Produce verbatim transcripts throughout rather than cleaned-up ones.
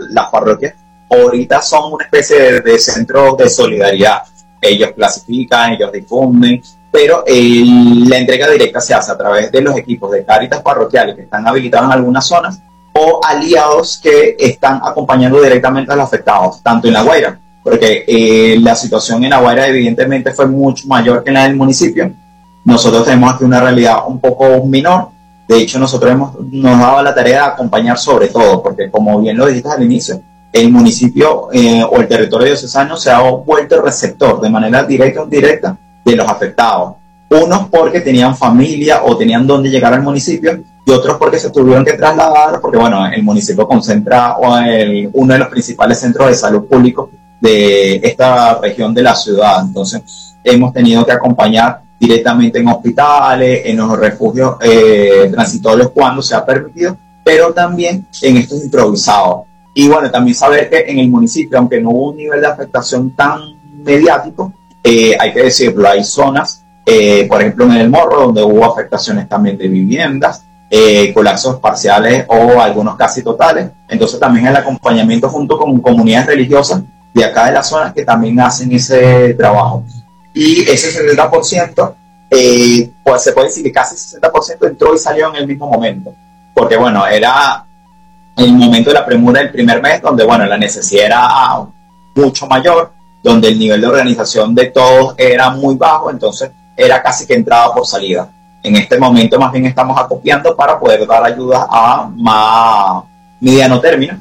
las parroquias ahorita son una especie de, de centro de solidaridad. Ellos clasifican, ellos difunden, pero eh, la entrega directa se hace a través de los equipos de Cáritas parroquiales que están habilitados en algunas zonas o aliados que están acompañando directamente a los afectados, tanto en La Guaira, porque eh, la situación en La Guaira evidentemente fue mucho mayor que en la del municipio. Nosotros tenemos aquí una realidad un poco menor. De hecho, nosotros hemos, nos daba la tarea de acompañar sobre todo, porque como bien lo dijiste al inicio, el municipio eh, o el territorio diocesano se ha vuelto receptor de manera directa o indirecta de los afectados. Unos porque tenían familia o tenían dónde llegar al municipio, y otros porque se tuvieron que trasladar, porque bueno, el municipio concentra el, uno de los principales centros de salud público de esta región de la ciudad. Entonces, hemos tenido que acompañar directamente en hospitales, en los refugios eh, transitorios cuando se ha permitido, pero también en estos improvisados. Y bueno, también saber que en el municipio, aunque no hubo un nivel de afectación tan mediático, eh, hay que decirlo, hay zonas, eh, por ejemplo en el Morro, donde hubo afectaciones también de viviendas, eh, colapsos parciales o algunos casi totales. Entonces también el acompañamiento junto con comunidades religiosas de acá de la zona que también hacen ese trabajo. Y ese setenta por ciento, eh, pues se puede decir que casi sesenta por ciento entró y salió en el mismo momento. Porque bueno, era el momento de la premura del primer mes, donde bueno, la necesidad era mucho mayor, donde el nivel de organización de todos era muy bajo, entonces era casi que entrada por salida. En este momento más bien estamos acopiando para poder dar ayuda a más mediano término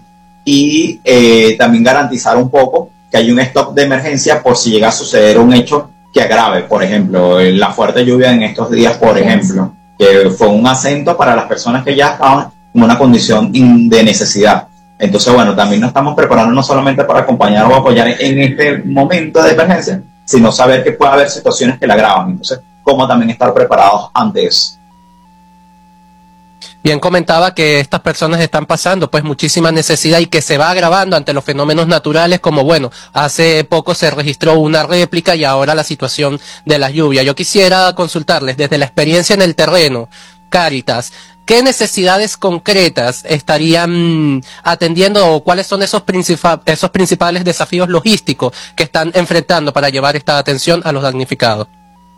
y eh, también garantizar un poco que hay un stock de emergencia por si llega a suceder un hecho que agrave, por ejemplo, la fuerte lluvia en estos días, por ejemplo, que fue un acento para las personas que ya estaban en una condición de necesidad. Entonces, bueno, también nos estamos preparando no solamente para acompañar o apoyar en este momento de emergencia, sino saber que puede haber situaciones que la agravan. Entonces, cómo también estar preparados ante eso. Bien comentaba que estas personas están pasando pues muchísima necesidad y que se va agravando ante los fenómenos naturales, como bueno, hace poco se registró una réplica y ahora la situación de las lluvias. Yo quisiera consultarles desde la experiencia en el terreno, Cáritas, ¿qué necesidades concretas estarían atendiendo o cuáles son esos, principal, esos principales desafíos logísticos que están enfrentando para llevar esta atención a los damnificados?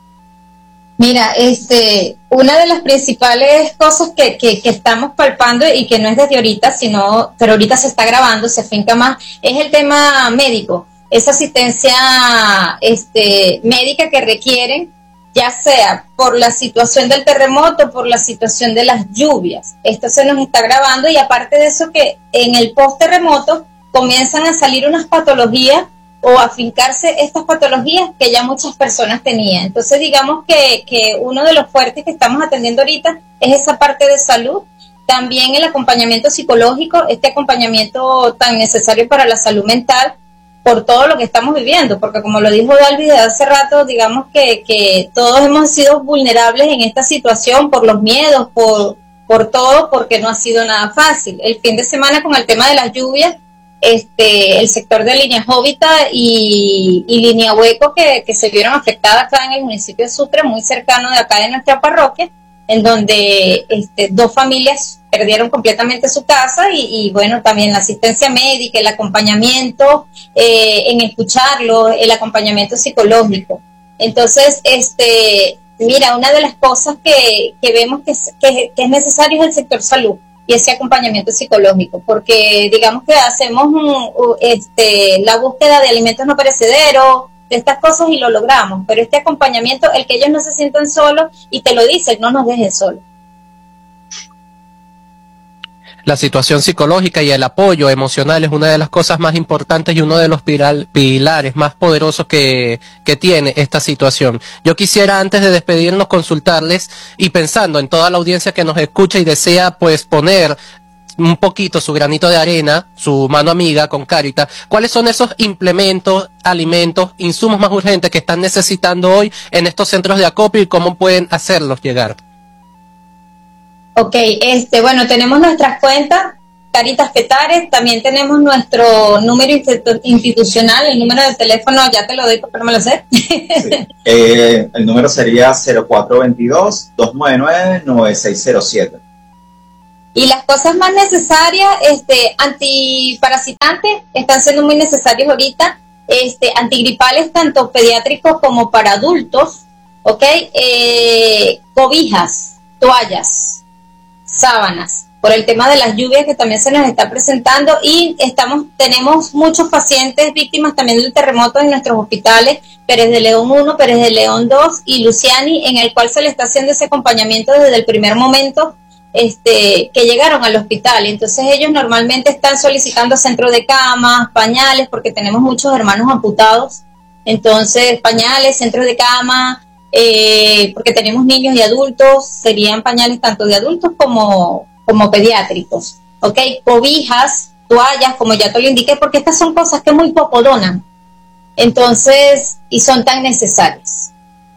Mira, este, una de las principales cosas que, que, que estamos palpando y que no es desde ahorita, sino, pero ahorita se está grabando, se finca más, es el tema médico, esa asistencia este, médica que requieren, ya sea por la situación del terremoto, por la situación de las lluvias. Esto se nos está grabando y aparte de eso que en el post-terremoto comienzan a salir unas patologías o afincarse estas patologías que ya muchas personas tenían. Entonces digamos que, que uno de los fuertes que estamos atendiendo ahorita es esa parte de salud, también el acompañamiento psicológico, este acompañamiento tan necesario para la salud mental por todo lo que estamos viviendo, porque como lo dijo Dalvi desde hace rato, digamos que, que todos hemos sido vulnerables en esta situación por los miedos, por, por todo, porque no ha sido nada fácil. El fin de semana con el tema de las lluvias, Este, el sector de Línea Jovita y, y Línea Hueco que, que se vieron afectadas acá en el municipio de Sucre, muy cercano de acá de nuestra parroquia, en donde este, dos familias perdieron completamente su casa y, y bueno, también la asistencia médica, el acompañamiento eh, en escucharlo, el acompañamiento psicológico. Entonces, este, mira, una de las cosas que, que vemos que es, que, que es necesario es el sector salud y ese acompañamiento psicológico, porque digamos que hacemos un, este, la búsqueda de alimentos no perecederos, de estas cosas y lo logramos, pero este acompañamiento, el que ellos no se sientan solos y te lo dicen, no nos dejen solos. La situación psicológica y el apoyo emocional es una de las cosas más importantes y uno de los pilar, pilares más poderosos que, que tiene esta situación. Yo quisiera antes de despedirnos consultarles y pensando en toda la audiencia que nos escucha y desea pues poner un poquito su granito de arena, su mano amiga con Cáritas, ¿cuáles son esos implementos, alimentos, insumos más urgentes que están necesitando hoy en estos centros de acopio y cómo pueden hacerlos llegar? Ok, este, bueno, tenemos nuestras cuentas, Cáritas Petare, también tenemos nuestro número institucional, el número de teléfono, ya te lo doy porque no me lo sé. Sí. Eh, el número sería cero cuatro dos dos, dos nueve nueve, nueve seis cero siete. Y las cosas más necesarias, este, antiparasitantes, están siendo muy necesarios ahorita, este, antigripales tanto pediátricos como para adultos, ¿ok? Eh, cobijas, toallas, sábanas, por el tema de las lluvias que también se nos está presentando, y estamos tenemos muchos pacientes víctimas también del terremoto en nuestros hospitales, Pérez de León uno, Pérez de León dos y Luciani, en el cual se le está haciendo ese acompañamiento desde el primer momento este, que llegaron al hospital. Entonces ellos normalmente están solicitando centro de camas, pañales, porque tenemos muchos hermanos amputados, entonces pañales, centros de cama, eh, porque tenemos niños y adultos, serían pañales tanto de adultos como como pediátricos, ¿ok? Cobijas, toallas, como ya te lo indiqué, porque estas son cosas que muy poco donan, entonces, y son tan necesarias.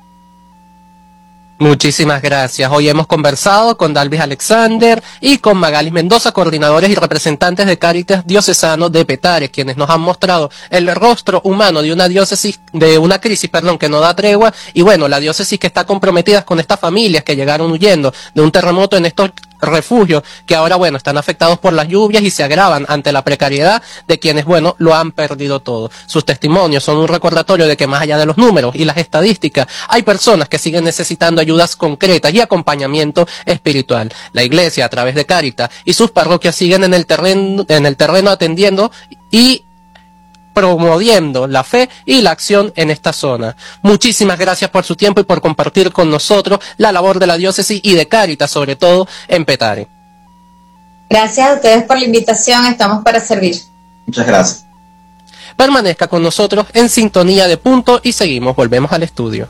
Muchísimas gracias. Hoy hemos conversado con Dalvis Alexander y con Magalis Mendoza, coordinadores y representantes de Cáritas Diocesano de Petare, quienes nos han mostrado el rostro humano de una diócesis, de una crisis, perdón, que no da tregua, y bueno, la diócesis que está comprometida con estas familias que llegaron huyendo de un terremoto en estos refugios que ahora, bueno, están afectados por las lluvias y se agravan ante la precariedad de quienes, bueno, lo han perdido todo. Sus testimonios son un recordatorio de que más allá de los números y las estadísticas, hay personas que siguen necesitando ayudas concretas y acompañamiento espiritual. La Iglesia, a través de Cáritas y sus parroquias, siguen en el terreno, en el terreno atendiendo y promoviendo la fe y la acción en esta zona. Muchísimas gracias por su tiempo y por compartir con nosotros la labor de la diócesis y de Cáritas, sobre todo en Petare. Gracias a ustedes por la invitación, estamos para servir. Muchas gracias. Permanezca con nosotros en sintonía de Punto y Seguimos. Volvemos al estudio.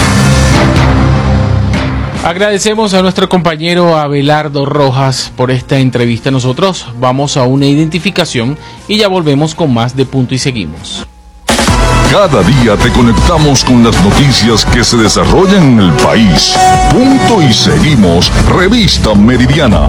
Agradecemos a nuestro compañero Abelardo Rojas por esta entrevista. Nosotros vamos a una identificación y ya volvemos con más de Punto y Seguimos. Cada día te conectamos con las noticias que se desarrollan en el país. Punto y Seguimos, Revista Meridiana.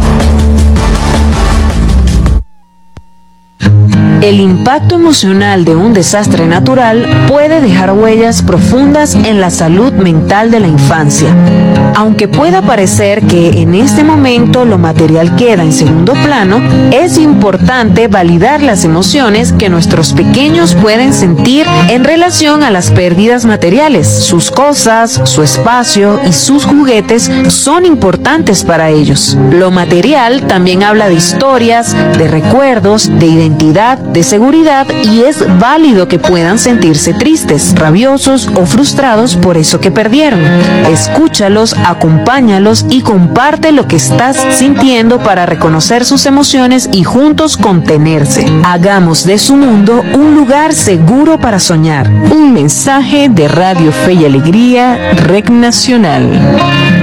El impacto emocional de un desastre natural puede dejar huellas profundas en la salud mental de la infancia. Aunque pueda parecer que en este momento lo material queda en segundo plano, es importante validar las emociones que nuestros pequeños pueden sentir en relación a las pérdidas materiales. Sus cosas, su espacio y sus juguetes son importantes para ellos. Lo material también habla de historias, de recuerdos, de identidad, de seguridad, y es válido que puedan sentirse tristes, rabiosos o frustrados por eso que perdieron. Escúchalos, acompáñalos y comparte lo que estás sintiendo para reconocer sus emociones y juntos contenerse. Hagamos de su mundo un lugar seguro para soñar. Un mensaje de Radio Fe y Alegría, Red Nacional.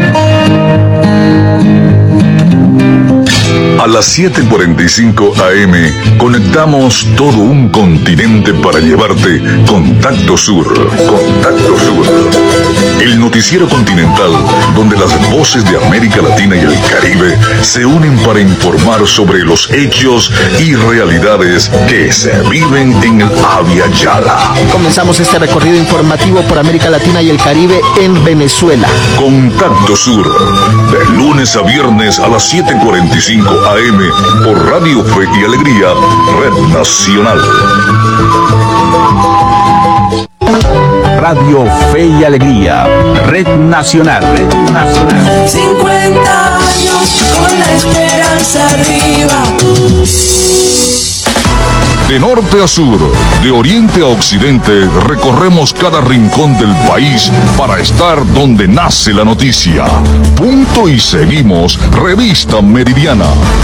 A las siete cuarenta y cinco A M conectamos todo un continente para llevarte Contacto Sur. Contacto Sur. El noticiero continental donde las voces de América Latina y el Caribe se unen para informar sobre los hechos y realidades que se viven en el Abya Yala. Comenzamos este recorrido informativo por América Latina y el Caribe en Venezuela. Contacto Sur, de lunes a viernes a las siete cuarenta y cinco A M por Radio Fe y Alegría, Red Nacional. Radio Fe y Alegría, Red Nacional. Red Nacional. cincuenta años con la esperanza arriba. De norte a sur, de oriente a occidente, recorremos cada rincón del país para estar donde nace la noticia. Punto y Seguimos, Revista Meridiana.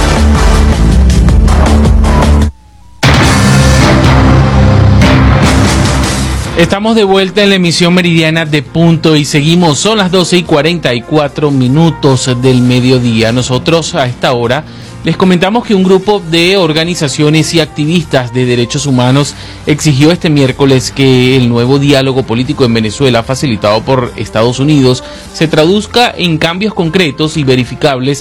Estamos de vuelta en la emisión meridiana de Punto y Seguimos. Son las doce y cuarenta y cuatro minutos del mediodía. Nosotros a esta hora les comentamos que un grupo de organizaciones y activistas de derechos humanos exigió este miércoles que el nuevo diálogo político en Venezuela, facilitado por Estados Unidos, se traduzca en cambios concretos y verificables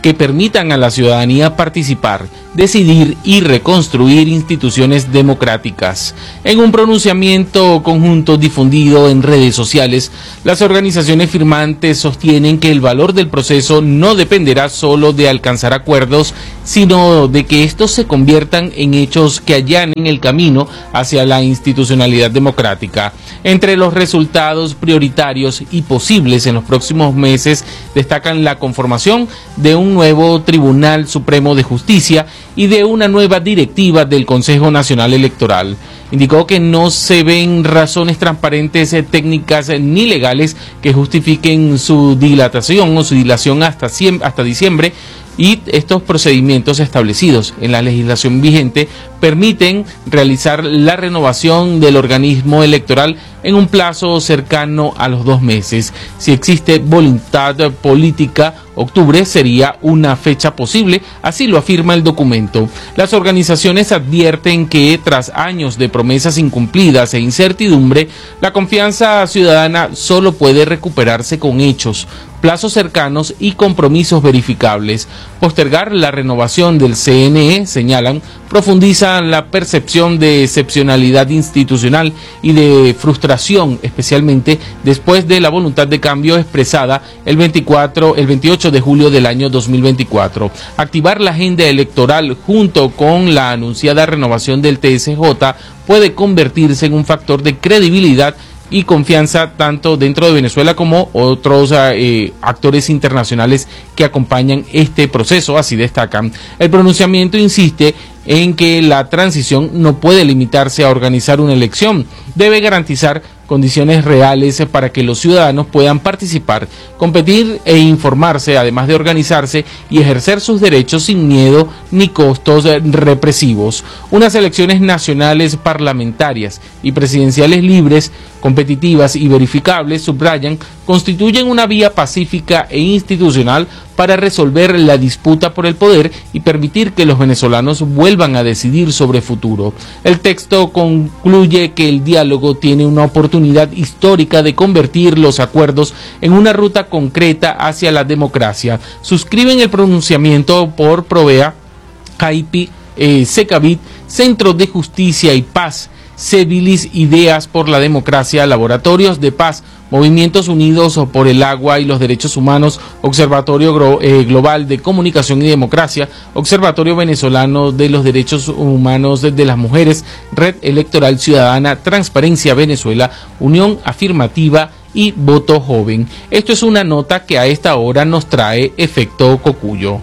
que permitan a la ciudadanía participar, decidir y reconstruir instituciones democráticas. En un pronunciamiento conjunto difundido en redes sociales, las organizaciones firmantes sostienen que el valor del proceso no dependerá solo de alcanzar acuerdos, sino de que estos se conviertan en hechos que allanen el camino hacia la institucionalidad democrática. Entre los resultados prioritarios y posibles en los próximos meses destacan la conformación de un nuevo Tribunal Supremo de Justicia y de una nueva directiva del Consejo Nacional Electoral. Indicó que no se ven razones transparentes, técnicas ni legales que justifiquen su dilatación o su dilación hasta, hasta diciembre, y estos procedimientos establecidos en la legislación vigente permiten realizar la renovación del organismo electoral en un plazo cercano a los dos meses. Si existe voluntad política, octubre sería una fecha posible, así lo afirma el documento. Las organizaciones advierten que tras años de promesas incumplidas e incertidumbre, la confianza ciudadana solo puede recuperarse con hechos, plazos cercanos y compromisos verificables. Postergar la renovación del C N E, señalan, profundiza la percepción de excepcionalidad institucional y de frustración, especialmente después de la voluntad de cambio expresada el veinticuatro, el veintiocho de julio del año dos mil veinticuatro. Activar la agenda electoral junto con la anunciada renovación del T S J puede convertirse en un factor de credibilidad y confianza tanto dentro de Venezuela como otros eh, actores internacionales que acompañan este proceso, así destacan. El pronunciamiento insiste en que la transición no puede limitarse a organizar una elección, debe garantizar condiciones reales para que los ciudadanos puedan participar, competir e informarse, además de organizarse y ejercer sus derechos sin miedo ni costos represivos. Unas elecciones nacionales, parlamentarias y presidenciales libres, competitivas y verificables, subrayan, constituyen una vía pacífica e institucional para resolver la disputa por el poder y permitir que los venezolanos vuelvan a decidir sobre futuro. El texto concluye que el diálogo tiene una oportunidad histórica de convertir los acuerdos en una ruta concreta hacia la democracia. Suscriben el pronunciamiento por Provea, Caipi, eh, Secavit, Centro de Justicia y Paz, Cevilis Ideas por la Democracia, Laboratorios de Paz, Movimientos Unidos por el Agua y los Derechos Humanos, Observatorio Global de Comunicación y Democracia, Observatorio Venezolano de los Derechos Humanos de las Mujeres, Red Electoral Ciudadana, Transparencia Venezuela, Unión Afirmativa y Voto Joven. Esto es una nota que a esta hora nos trae Efecto Cocuyo.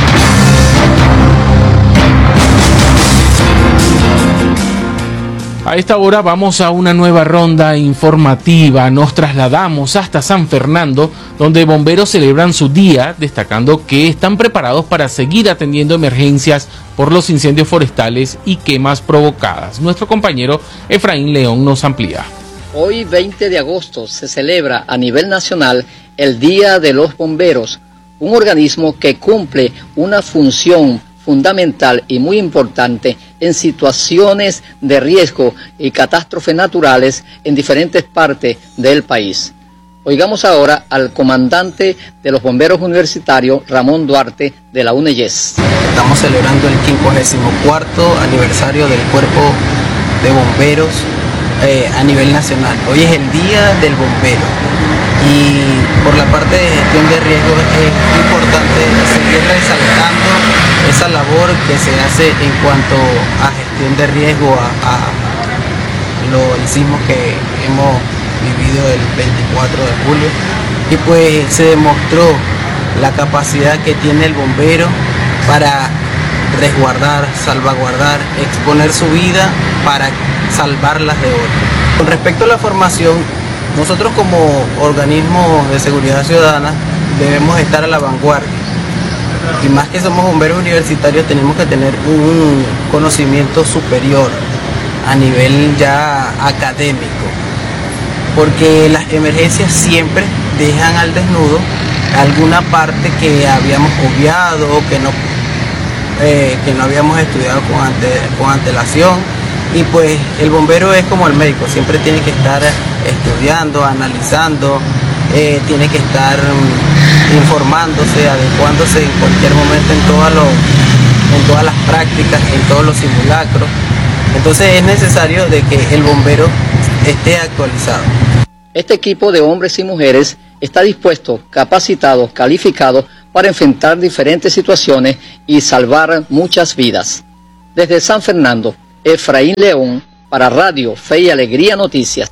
A esta hora vamos a una nueva ronda informativa. Nos trasladamos hasta San Fernando, donde bomberos celebran su día, destacando que están preparados para seguir atendiendo emergencias por los incendios forestales y quemas provocadas. Nuestro compañero Efraín León nos amplía. Hoy, veinte de agosto, se celebra a nivel nacional el Día de los Bomberos, un organismo que cumple una función fundamental y muy importante en situaciones de riesgo y catástrofes naturales en diferentes partes del país. Oigamos ahora al comandante de los bomberos universitarios, Ramón Duarte, de la UNEYES. Estamos celebrando el quincuagésimo cuarto aniversario del Cuerpo de Bomberos eh, a nivel nacional. Hoy es el Día del Bombero y por la parte de gestión de riesgos es importante seguir resaltando esa labor que se hace en cuanto a gestión de riesgo, a, a los sismos que hemos vivido el veinticuatro de julio, y pues se demostró la capacidad que tiene el bombero para resguardar, salvaguardar, exponer su vida para salvarlas de otros. Con respecto a la formación, nosotros como organismo de seguridad ciudadana debemos estar a la vanguardia. Y más que somos bomberos universitarios, tenemos que tener un conocimiento superior a nivel ya académico, porque las emergencias siempre dejan al desnudo alguna parte que habíamos obviado, que no, eh, que no habíamos estudiado con, ante, con antelación, y pues el bombero es como el médico, siempre tiene que estar estudiando, analizando, eh, tiene que estar informándose, adecuándose en cualquier momento en, todo lo, en todas las prácticas, en todos los simulacros. Entonces es necesario de que el bombero esté actualizado. Este equipo de hombres y mujeres está dispuesto, capacitado, calificado para enfrentar diferentes situaciones y salvar muchas vidas. Desde San Fernando, Efraín León, para Radio Fe y Alegría Noticias.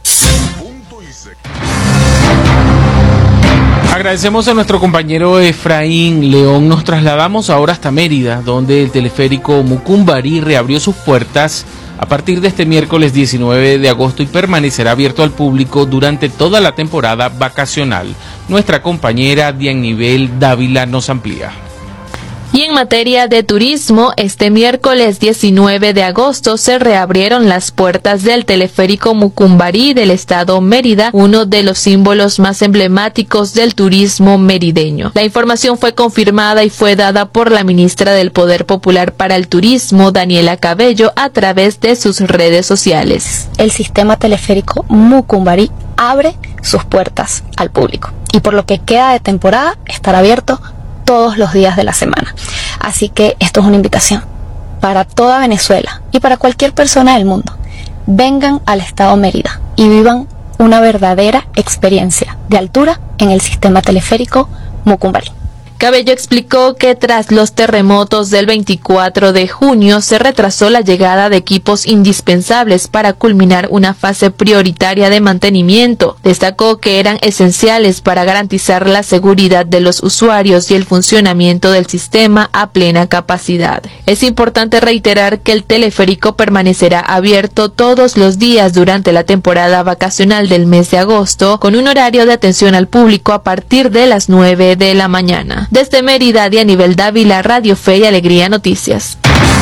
Agradecemos a nuestro compañero Efraín León. Nos trasladamos ahora hasta Mérida, donde el teleférico Mucumbarí reabrió sus puertas a partir de este miércoles diecinueve de agosto y permanecerá abierto al público durante toda la temporada vacacional. Nuestra compañera Dianibel Dávila nos amplía. Y en materia de turismo, este miércoles diecinueve de agosto se reabrieron las puertas del teleférico Mucumbarí del estado Mérida, uno de los símbolos más emblemáticos del turismo merideño. La información fue confirmada y fue dada por la ministra del Poder Popular para el Turismo, Daniela Cabello, a través de sus redes sociales. El sistema teleférico Mucumbarí abre sus puertas al público y por lo que queda de temporada estará abierto todos los días de la semana. Así que esto es una invitación para toda Venezuela y para cualquier persona del mundo. Vengan al estado Mérida y vivan una verdadera experiencia de altura en el sistema teleférico Mucumbarí. Cabello explicó que tras los terremotos del veinticuatro de junio se retrasó la llegada de equipos indispensables para culminar una fase prioritaria de mantenimiento. Destacó que eran esenciales para garantizar la seguridad de los usuarios y el funcionamiento del sistema a plena capacidad. Es importante reiterar que el teleférico permanecerá abierto todos los días durante la temporada vacacional del mes de agosto, con un horario de atención al público a partir de las nueve de la mañana. Desde Mérida, Dianibel Dávila, Radio Fe y Alegría Noticias.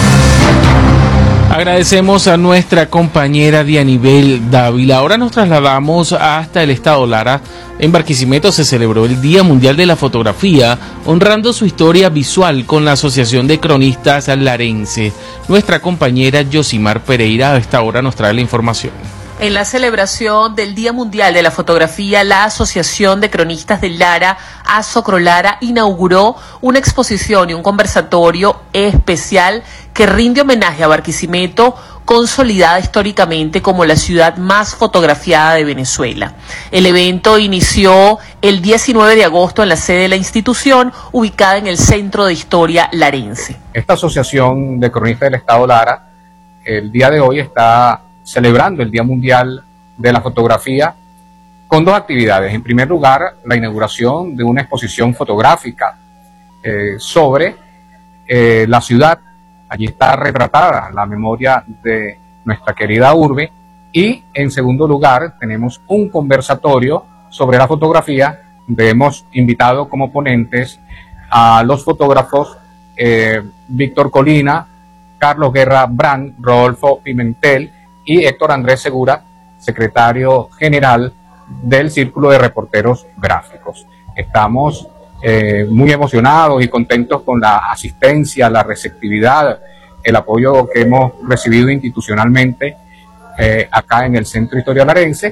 Agradecemos a nuestra compañera Dianibel Dávila. Ahora nos trasladamos hasta el estado Lara. En Barquisimeto se celebró el Día Mundial de la Fotografía, honrando su historia visual con la Asociación de Cronistas Larense. Nuestra compañera Yosimar Pereira a esta hora nos trae la información. En la celebración del Día Mundial de la Fotografía, la Asociación de Cronistas de Lara, Asocrolara, inauguró una exposición y un conversatorio especial que rinde homenaje a Barquisimeto, consolidada históricamente como la ciudad más fotografiada de Venezuela. El evento inició el diecinueve de agosto en la sede de la institución, ubicada en el Centro de Historia Larense. Esta Asociación de Cronistas del Estado Lara, el día de hoy está celebrando el Día Mundial de la Fotografía con dos actividades. En primer lugar, la inauguración de una exposición fotográfica eh, sobre eh, la ciudad. Allí está retratada la memoria de nuestra querida urbe. Y en segundo lugar, tenemos un conversatorio sobre la fotografía, donde hemos invitado como ponentes a los fotógrafos eh, Víctor Colina, Carlos Guerra Brand, Rodolfo Pimentel y Héctor Andrés Segura, secretario general del Círculo de Reporteros Gráficos. Estamos eh, muy emocionados y contentos con la asistencia, la receptividad, el apoyo que hemos recibido institucionalmente eh, acá en el Centro de Historia Larense,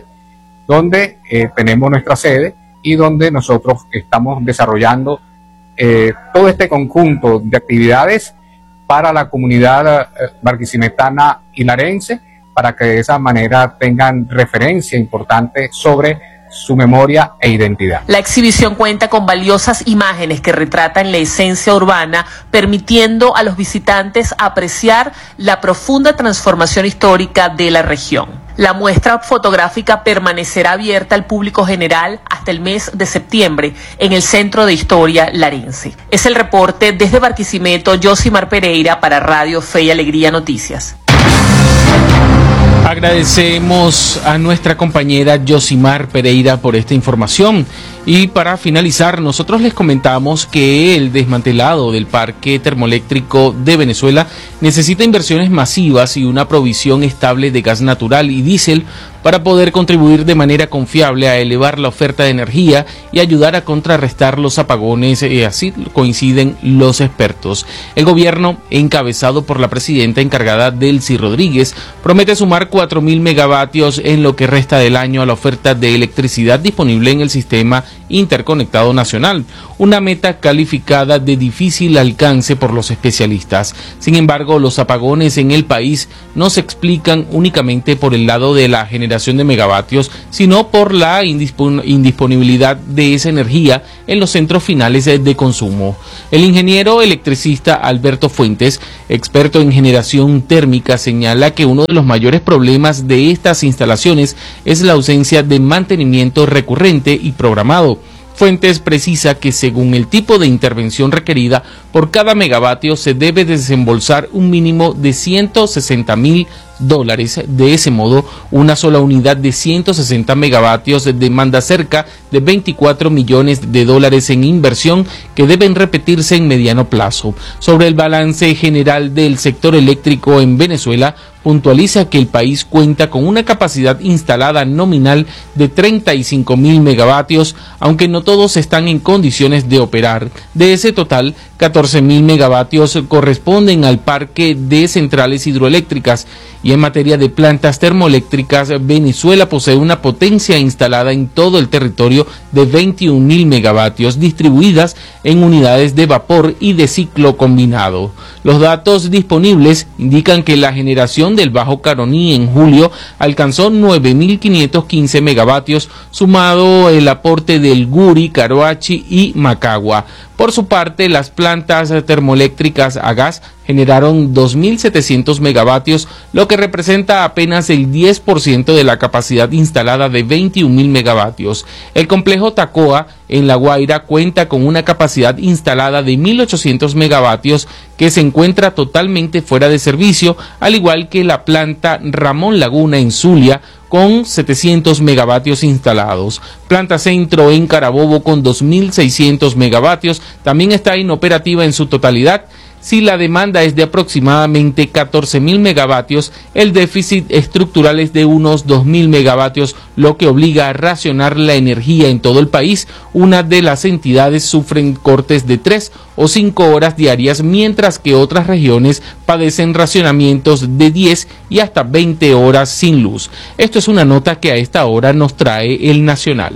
donde eh, tenemos nuestra sede y donde nosotros estamos desarrollando eh, todo este conjunto de actividades para la comunidad eh, barquisimetana y larense, para que de esa manera tengan referencia importante sobre su memoria e identidad. La exhibición cuenta con valiosas imágenes que retratan la esencia urbana, permitiendo a los visitantes apreciar la profunda transformación histórica de la región. La muestra fotográfica permanecerá abierta al público general hasta el mes de septiembre en el Centro de Historia Larense. Es el reporte desde Barquisimeto, Yosimar Pereira para Radio Fe y Alegría Noticias. Agradecemos a nuestra compañera Yosimar Pereira por esta información. Y para finalizar, nosotros les comentamos que el desmantelado del parque termoeléctrico de Venezuela necesita inversiones masivas y una provisión estable de gas natural y diésel para poder contribuir de manera confiable a elevar la oferta de energía y ayudar a contrarrestar los apagones, y así coinciden los expertos. El gobierno, encabezado por la presidenta encargada Delcy Rodríguez, promete sumar cuatro mil megavatios en lo que resta del año a la oferta de electricidad disponible en el sistema interconectado nacional, una meta calificada de difícil alcance por los especialistas. Sin embargo, los apagones en el país no se explican únicamente por el lado de la generación de megavatios, sino por la indispon- indisponibilidad de esa energía en los centros finales de consumo. El ingeniero electricista Alberto Fuentes, experto en generación térmica, señala que uno de los mayores problemas de estas instalaciones es la ausencia de mantenimiento recurrente y programado. Fuentes precisa que según el tipo de intervención requerida, por cada megavatio se debe desembolsar un mínimo de ciento sesenta mil dólares. De ese modo, una sola unidad de ciento sesenta megavatios demanda cerca de veinticuatro millones de dólares en inversión que deben repetirse en mediano plazo. Sobre el balance general del sector eléctrico en Venezuela, puntualiza que el país cuenta con una capacidad instalada nominal de treinta y cinco mil megavatios, aunque no todos están en condiciones de operar. De ese total, catorce mil megavatios corresponden al parque de centrales hidroeléctricas. Y en materia de plantas termoeléctricas, Venezuela posee una potencia instalada en todo el territorio de veintiún mil megavatios, distribuidas en unidades de vapor y de ciclo combinado. Los datos disponibles indican que la generación del Bajo Caroní en julio alcanzó nueve mil quinientos quince megavatios, sumado el aporte del Guri, Caroachi y Macagua. Por su parte, las plantas termoeléctricas a gas generaron dos mil setecientos megavatios, lo que representa apenas el diez por ciento de la capacidad instalada de veintiún mil megavatios. El complejo Tacoa en La Guaira cuenta con una capacidad instalada de mil ochocientos megavatios que se encuentra totalmente fuera de servicio, al igual que la planta Ramón Laguna en Zulia, con setecientos megavatios instalados. Planta Centro en Carabobo con dos mil seiscientos megavatios también está inoperativa en su totalidad. Si la demanda es de aproximadamente catorce mil megavatios, el déficit estructural es de unos dos mil megavatios, lo que obliga a racionar la energía en todo el país. Una de las entidades sufren cortes de tres o cinco horas diarias, mientras que otras regiones padecen racionamientos de diez y hasta veinte horas sin luz. Esto es una nota que a esta hora nos trae El Nacional.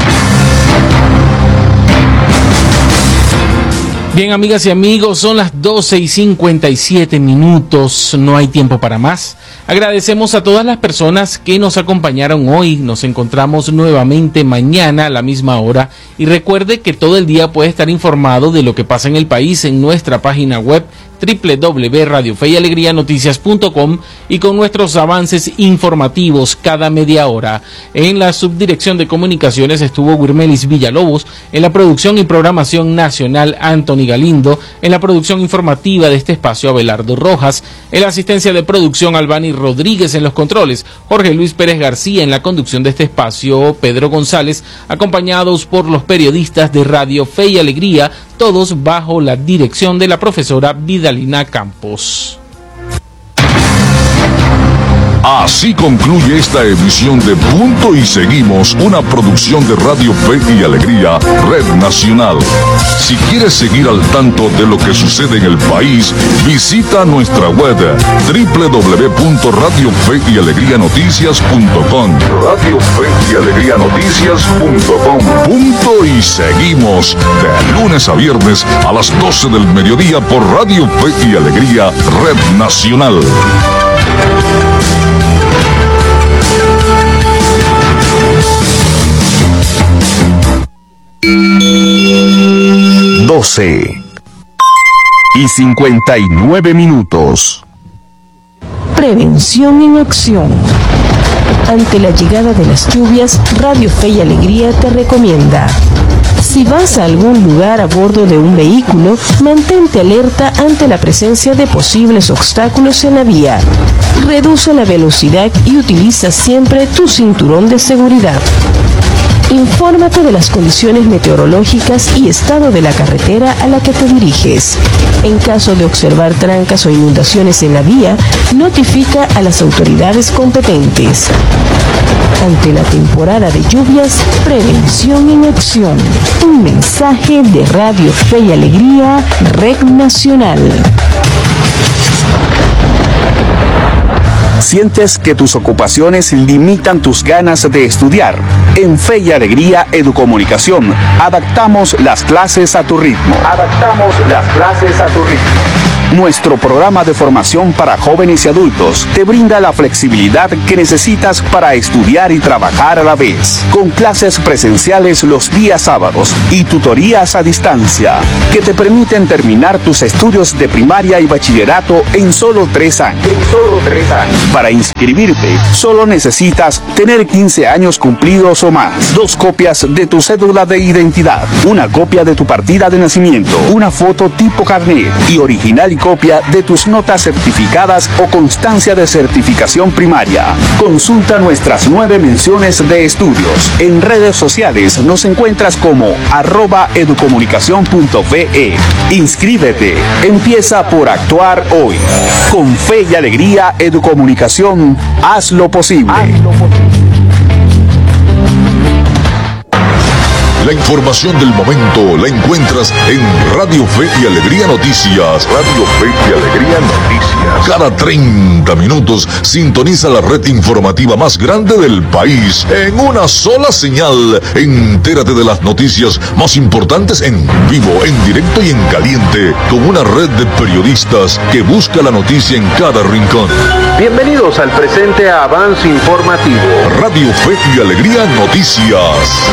Bien, amigas y amigos, son las doce y cincuenta y siete minutos, no hay tiempo para más. Agradecemos a todas las personas que nos acompañaron hoy, nos encontramos nuevamente mañana a la misma hora y recuerde que todo el día puede estar informado de lo que pasa en el país en nuestra página web doble u doble u doble u punto radio fe y alegría noticias punto com y con nuestros avances informativos cada media hora. En la subdirección de comunicaciones estuvo Wirmelis Villalobos, en la producción y programación nacional Anthony Galindo, en la producción informativa de este espacio Abelardo Rojas, en la asistencia de producción Albani Rodríguez, en los controles Jorge Luis Pérez García, en la conducción de este espacio Pedro González, acompañados por los periodistas de Radio Fe y Alegría, todos bajo la dirección de la profesora Vidalina Campos. Así concluye esta emisión de Punto y Seguimos, una producción de Radio Fe y Alegría, Red Nacional. Si quieres seguir al tanto de lo que sucede en el país, visita nuestra web doble u doble u doble u punto radio fe y alegría noticias punto com. Radio Fe y Alegría Noticias punto com. Punto y Seguimos, de lunes a viernes a las doce del mediodía por Radio Fe y Alegría, Red Nacional. doce y cincuenta y nueve minutos. Prevención en acción. Ante la llegada de las lluvias, Radio Fe y Alegría te recomienda: si vas a algún lugar a bordo de un vehículo, mantente alerta ante la presencia de posibles obstáculos en la vía. Reduce la velocidad y utiliza siempre tu cinturón de seguridad. Infórmate de las condiciones meteorológicas y estado de la carretera a la que te diriges. En caso de observar trancas o inundaciones en la vía, notifica a las autoridades competentes. Ante la temporada de lluvias, prevención en acción. Un mensaje de Radio Fe y Alegría, Red Nacional. ¿Sientes que tus ocupaciones limitan tus ganas de estudiar? En Fe y Alegría Educomunicación, adaptamos las clases a tu ritmo. Adaptamos las clases a tu ritmo. Nuestro programa de formación para jóvenes y adultos te brinda la flexibilidad que necesitas para estudiar y trabajar a la vez, con clases presenciales los días sábados y tutorías a distancia, que te permiten terminar tus estudios de primaria y bachillerato en solo tres años. En solo tres años. Para inscribirte, solo necesitas tener quince años cumplidos o más, dos copias de tu cédula de identidad, una copia de tu partida de nacimiento, una foto tipo carnet y original y copia de tus notas certificadas o constancia de certificación primaria. Consulta nuestras nueve menciones de estudios. En redes sociales nos encuentras como arroba educomunicación punto fe. Inscríbete. Empieza por actuar hoy. Con Fe y Alegría Educomunicación, haz lo posible. Haz lo posible. La información del momento la encuentras en Radio Fe y Alegría Noticias. Radio Fe y Alegría Noticias. Cada treinta minutos sintoniza la red informativa más grande del país en una sola señal. Entérate de las noticias más importantes en vivo, en directo y en caliente, con una red de periodistas que busca la noticia en cada rincón. Bienvenidos al presente avance informativo. Radio Fe y Alegría Noticias.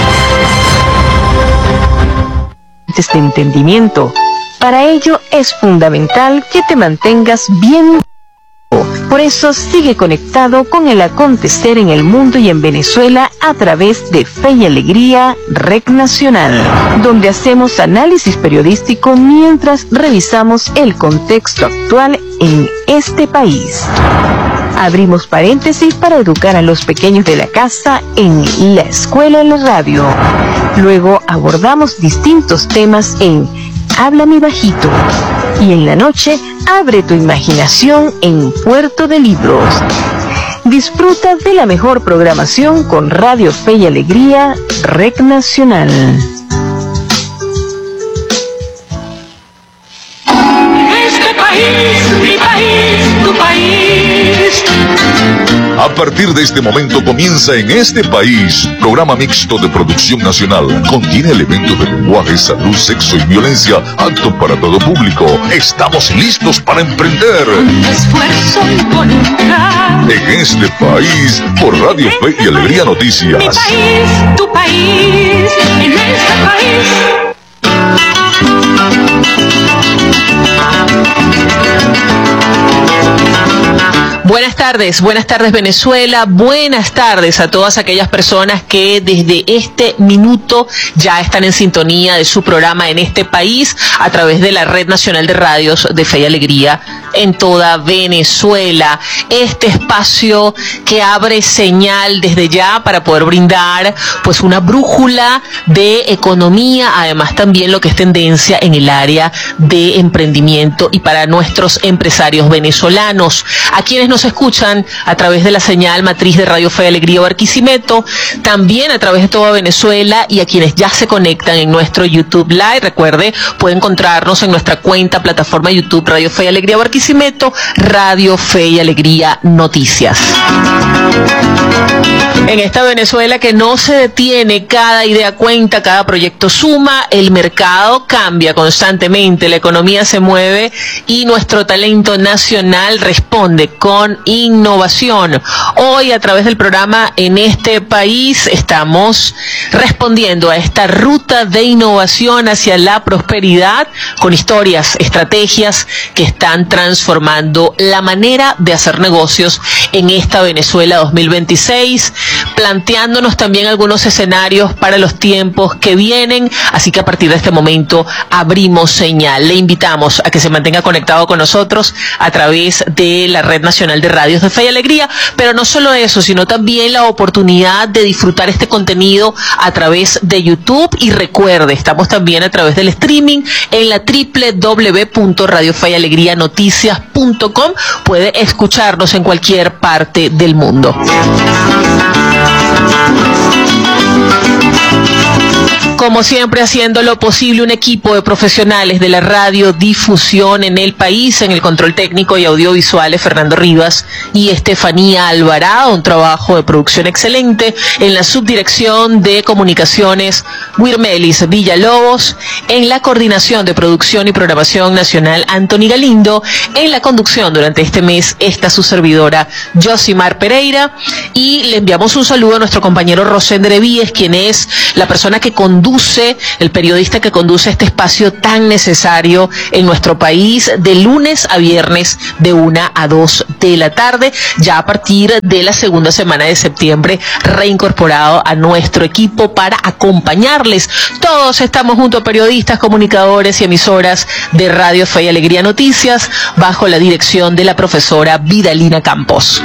De entendimiento. Para ello es fundamental que te mantengas bien. Por eso sigue conectado con el acontecer en el mundo y en Venezuela a través de Fe y Alegría, Red Nacional, donde hacemos análisis periodístico mientras revisamos el contexto actual en este país. Abrimos paréntesis para educar a los pequeños de la casa en La Escuela en la Radio. Luego abordamos distintos temas en Háblame Bajito. Y en la noche, abre tu imaginación en Puerto de Libros. Disfruta de la mejor programación con Radio Fe y Alegría, Red Nacional. Este país, mi país, tu país. A partir de este momento comienza En Este País, programa mixto de producción nacional. Contiene elementos de lenguaje, salud, sexo y violencia, apto para todo público. Estamos listos para emprender. Con esfuerzo y voluntad. En Este País, por Radio Fe y Alegría Noticias. Mi país, tu país, en este país. Buenas tardes, buenas tardes Venezuela, buenas tardes a todas aquellas personas que desde este minuto ya están en sintonía de su programa En Este País a través de la Red Nacional de Radios de Fe y Alegría en toda Venezuela. Este espacio que abre señal desde ya para poder brindar pues una brújula de economía, además también lo que es tendencia en el área de emprendimiento y para nuestros empresarios venezolanos, a quienes nos escuchan a través de la señal matriz de Radio Fe y Alegría Barquisimeto, también a través de toda Venezuela y a quienes ya se conectan en nuestro YouTube Live. Recuerde, puede encontrarnos en nuestra cuenta plataforma YouTube Radio Fe y Alegría Barquisimeto, Radio Fe y Alegría Noticias. En esta Venezuela que no se detiene, cada idea cuenta, cada proyecto suma, el mercado cambia constantemente, la economía se mueve y nuestro talento nacional responde con innovación. Hoy a través del programa En Este País estamos respondiendo a esta ruta de innovación hacia la prosperidad con historias, estrategias que están transformando la manera de hacer negocios en esta Venezuela dos mil veintiséis. planteándonos también algunos escenarios para los tiempos que vienen, así que a partir de este momento abrimos señal. Le invitamos a que se mantenga conectado con nosotros a través de la Red Nacional de Radios de Fe y Alegría, pero no solo eso, sino también la oportunidad de disfrutar este contenido a través de YouTube. Y recuerde, estamos también a través del streaming en la doble u doble u doble u punto radio fe y alegría noticias punto com. Puede escucharnos en cualquier parte del mundo. Como siempre, haciendo lo posible, un equipo de profesionales de la radiodifusión en el país, en el control técnico y audiovisuales, Fernando Rivas y Estefanía Alvarado, un trabajo de producción excelente, en la subdirección de comunicaciones, Wirmelis Villalobos, en la coordinación de producción y programación nacional, Anthony Galindo, en la conducción durante este mes, está su servidora, Josimar Pereira, y le enviamos un saludo a nuestro compañero Rosender Evíes, quien es la persona que conduce, el periodista que conduce este espacio tan necesario en nuestro país, de lunes a viernes de una a dos de la tarde, ya a partir de la segunda semana de septiembre, reincorporado a nuestro equipo para acompañarles. Todos estamos junto a periodistas, comunicadores y emisoras de Radio Fe y Alegría Noticias, bajo la dirección de la profesora Vidalina Campos.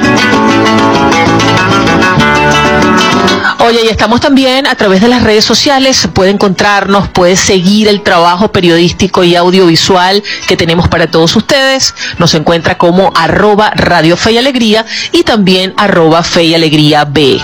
Oye, y estamos también a través de las redes sociales, puede encontrarnos, puede seguir el trabajo periodístico y audiovisual que tenemos para todos ustedes. Nos encuentra como arroba Radio Fe y Alegría y también arroba Fe y Alegría B.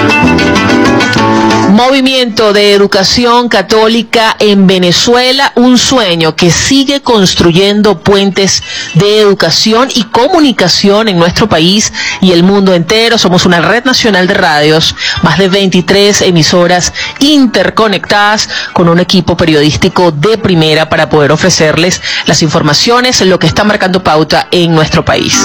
Movimiento de Educación Católica en Venezuela, un sueño que sigue construyendo puentes de educación y comunicación en nuestro país y el mundo entero. Somos una red nacional de radios, más de veintitrés emisoras interconectadas con un equipo periodístico de primera para poder ofrecerles las informaciones, lo que está marcando pauta en nuestro país.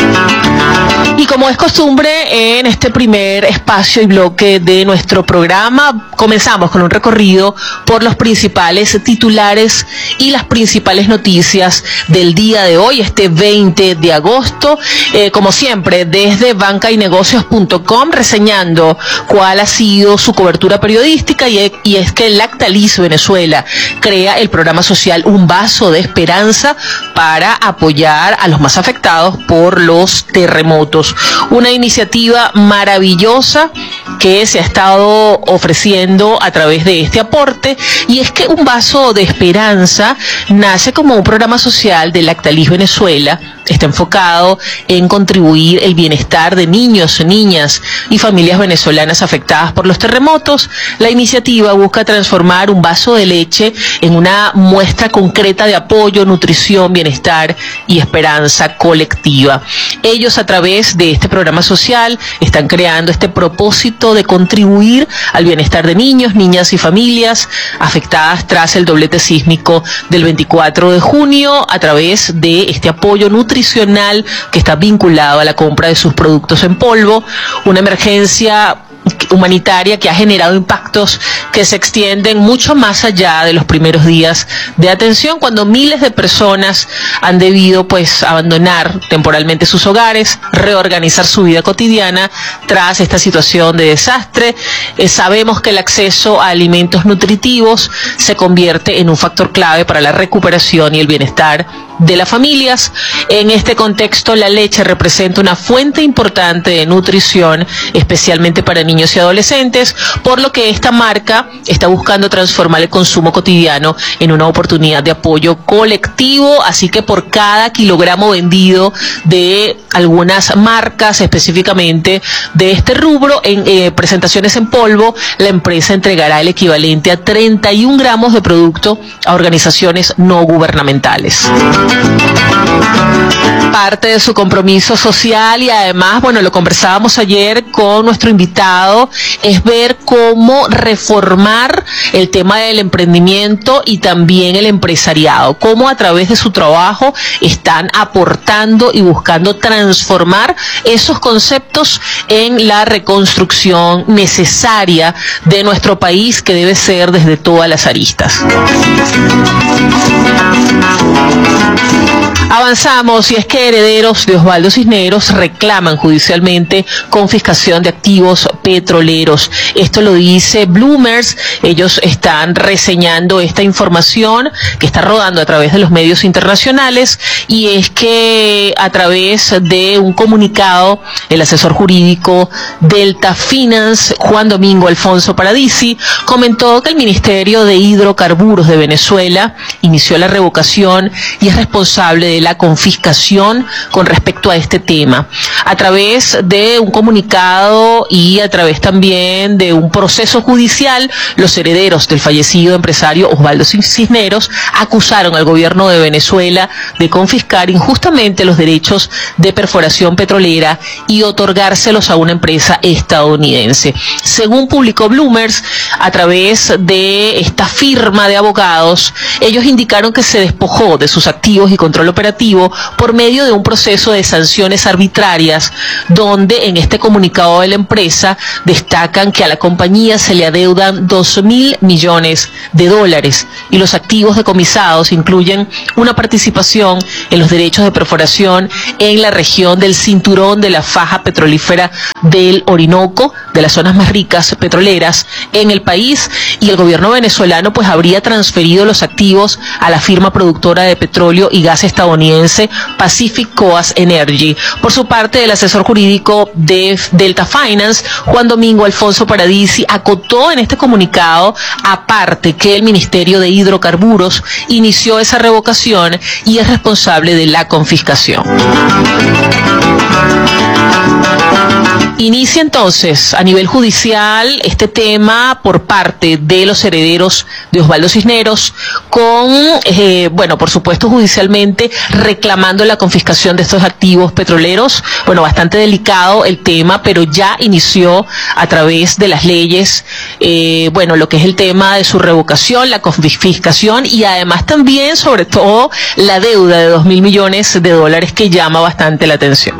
Y como es costumbre, en este primer espacio y bloque de nuestro programa, comenzamos con un recorrido por los principales titulares y las principales noticias del día de hoy, este veinte de agosto, eh, como siempre desde banca y negocios punto com, reseñando cuál ha sido su cobertura periodística, y, y es que Lactalis Venezuela crea el programa social Un Vaso de Esperanza para apoyar a los más afectados por los terremotos. Una iniciativa maravillosa que se ha estado ofreciendo a través de este aporte, y es que Un Vaso de Esperanza nace como un programa social de Lactalis Venezuela. Está enfocado en contribuir el bienestar de niños, niñas y familias venezolanas afectadas por los terremotos. La iniciativa busca transformar un vaso de leche en una muestra concreta de apoyo, nutrición, bienestar y esperanza colectiva. Ellos, a través de este programa social, están creando este propósito de contribuir al bienestar de niños, niñas y familias afectadas tras el doblete sísmico del veinticuatro de junio a través de este apoyo nutricional que está vinculado a la compra de sus productos en polvo. Una emergencia humanitaria que ha generado impactos que se extienden mucho más allá de los primeros días de atención, cuando miles de personas han debido pues abandonar temporalmente sus hogares, reorganizar su vida cotidiana tras esta situación de desastre. Eh, sabemos que el acceso a alimentos nutritivos se convierte en un factor clave para la recuperación y el bienestar de las familias. En este contexto, la leche representa una fuente importante de nutrición, especialmente para niños y adolescentes, por lo que esta marca está buscando transformar el consumo cotidiano en una oportunidad de apoyo colectivo. Así que por cada kilogramo vendido de algunas marcas, específicamente de este rubro, en eh, presentaciones en polvo, la empresa entregará el equivalente a treinta y un gramos de producto a organizaciones no gubernamentales. Parte de su compromiso social, y además, bueno, lo conversábamos ayer con nuestro invitado, es ver cómo reformar el tema del emprendimiento y también el empresariado, cómo a través de su trabajo están aportando y buscando transformar esos conceptos en la reconstrucción necesaria de nuestro país, que debe ser desde todas las aristas. Avanzamos, y es que herederos de Osvaldo Cisneros reclaman judicialmente confiscación de activos petroleros. Esto lo dice Bloomers. Ellos están reseñando esta información que está rodando a través de los medios internacionales, y es que a través de un comunicado, el asesor jurídico Delta Finance, Juan Domingo Alfonso Paradisi, comentó que el Ministerio de Hidrocarburos de Venezuela inició la revocación y es responsable de la confiscación con respecto a este tema. A través de un comunicado y a través también de un proceso judicial, los herederos del fallecido empresario Osvaldo Cisneros acusaron al gobierno de Venezuela de confiscar injustamente los derechos de perforación petrolera y otorgárselos a una empresa estadounidense. Según publicó Bloomers, a través de esta firma de abogados, ellos indicaron que se despojó de sus activos y control operativo por medio de un proceso de sanciones arbitrarias, donde en este comunicado de la empresa destacan que a la compañía se le adeudan dos mil millones de dólares y los activos decomisados incluyen una participación en los derechos de perforación en la región del cinturón de la faja petrolífera del Orinoco, de las zonas más ricas petroleras en el país, y el gobierno venezolano pues habría transferido los activos a la firma productora de petróleo y gas estadounidense Pacific Coast Energy. Por su parte, el asesor jurídico de Delta Finance, Juan Domingo Alfonso Paradisi, acotó en este comunicado aparte que el Ministerio de Hidrocarburos inició esa revocación y es responsable de la confiscación. Inicia entonces a nivel judicial este tema por parte de los herederos de Osvaldo Cisneros con, eh, bueno, por supuesto judicialmente reclamando la confiscación de estos activos petroleros. Bueno, bastante delicado el tema, pero ya inició a través de las leyes, eh, bueno, lo que es el tema de su revocación, la confiscación y además también, sobre todo, la deuda de dos mil millones de dólares que llama bastante la atención.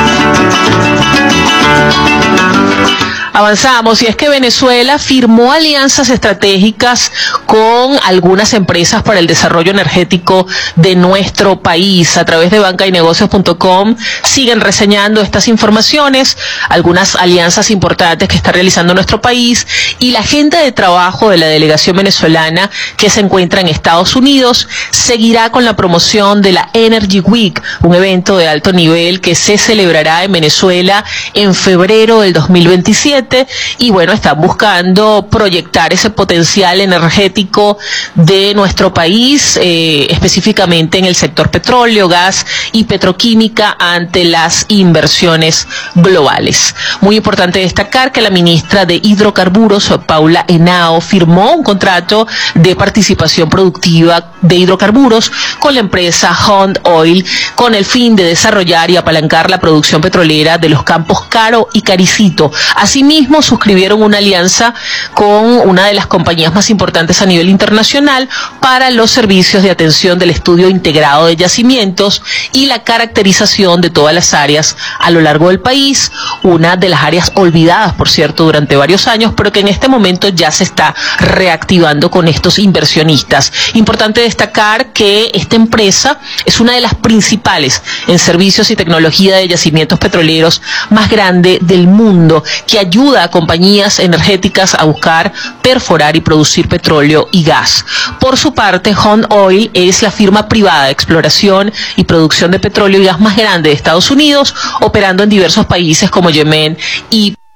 Avanzamos, y es que Venezuela firmó alianzas estratégicas con algunas empresas para el desarrollo energético de nuestro país. A través de banca y negocios punto com siguen reseñando estas informaciones, algunas alianzas importantes que está realizando nuestro país y la agenda de trabajo de la delegación venezolana que se encuentra en Estados Unidos seguirá con la promoción de la Energy Week, un evento de alto nivel que se celebrará en Venezuela en febrero del dos mil veintisiete. Y bueno, están buscando proyectar ese potencial energético de nuestro país, eh, específicamente en el sector petróleo, gas y petroquímica ante las inversiones globales. Muy importante destacar que la ministra de Hidrocarburos, Paula Henao, firmó un contrato de participación productiva de hidrocarburos con la empresa Hunt Oil con el fin de desarrollar y apalancar la producción petrolera de los campos Caro y Caricito. Asimismo, suscribieron una alianza con una de las compañías más importantes a nivel internacional para los servicios de atención del estudio integrado de yacimientos y la caracterización de todas las áreas a lo largo del país, una de las áreas olvidadas, por cierto, durante varios años, pero que en este momento ya se está reactivando con estos inversionistas. Importante destacar que esta empresa es una de las principales en servicios y tecnología de yacimientos petroleros más grande del mundo, que ayuda a compañías energéticas a buscar, perforar y producir petróleo y gas. Por su parte, Hunt Oil es la firma privada de exploración y producción de petróleo y gas más grande de Estados Unidos, operando en diversos países como Yemen y